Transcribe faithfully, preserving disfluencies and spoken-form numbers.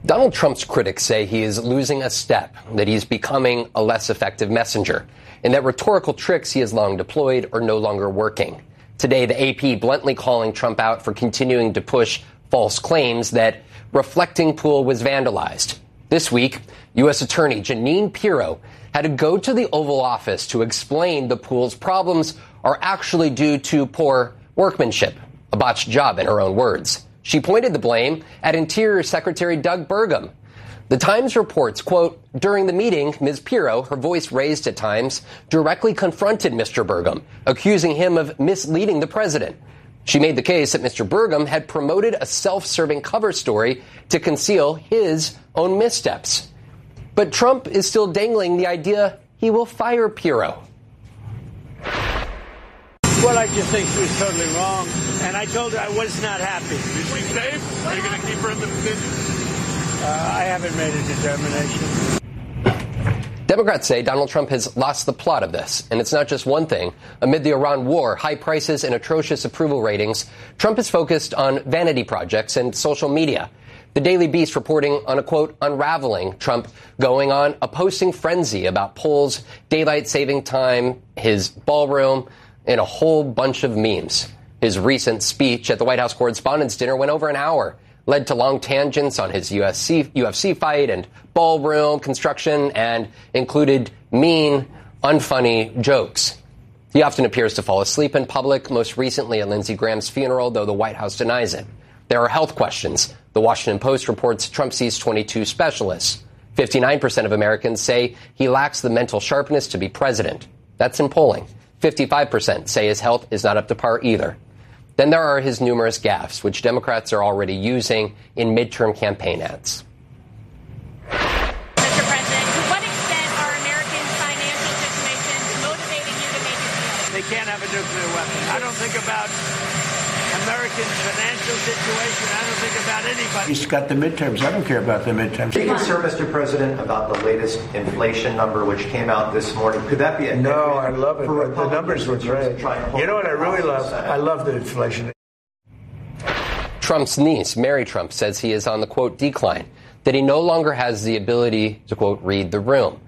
Donald Trump's critics say he is losing a step, that he's becoming a less effective messenger, and that rhetorical tricks he has long deployed are no longer working. Today, the A P bluntly calling Trump out for continuing to push false claims that Reflecting Pool was vandalized. This week, U S. Attorney Jeanine Pirro had to go to the Oval Office to explain the pool's problems are actually due to poor workmanship, a botched job in her own words. She pointed the blame at Interior Secretary Doug Burgum. The Times reports, quote, during the meeting, Miz Pirro, her voice raised at times, directly confronted Mister Burgum, accusing him of misleading the president. She made the case that Mister Burgum had promoted a self-serving cover story to conceal his own missteps. But Trump is still dangling the idea he will fire Pirro. Well, I just think she was totally wrong, and I told her I was not happy. Is she safe? Are you going to keep her in the position? Uh, I haven't made a determination. Democrats say Donald Trump has lost the plot of this, and it's not just one thing. Amid the Iran war, high prices, and atrocious approval ratings, Trump is focused on vanity projects and social media. The Daily Beast reporting on a, quote, unraveling Trump going on a posting frenzy about polls, daylight saving time, his ballroom, and a whole bunch of memes. His recent speech at the White House Correspondents' Dinner went over an hour, led to long tangents on his U F C, U F C fight and ballroom construction, and included mean, unfunny jokes. He often appears to fall asleep in public, most recently at Lindsey Graham's funeral, though the White House denies it. There are health questions. The Washington Post reports Trump sees twenty-two specialists. fifty-nine percent of Americans say he lacks the mental sharpness to be president. That's in polling. fifty-five percent say his health is not up to par either. Then there are his numerous gaffes, which Democrats are already using in midterm campaign ads. Mister President, to what extent are Americans' financial situations motivating you to make a deal? They can't have a nuclear weapon. I don't think about Americans' financial situation. I don't think about anybody. He's got the midterms. I don't care about the midterms. Are you concerned, Mister President, about the latest inflation number which came out this morning? Could that be a No, I love it. The numbers were great. You know what I really love? I love the inflation. Trump's niece, Mary Trump, says he is on the, quote, decline, that he no longer has the ability to, quote, read the room.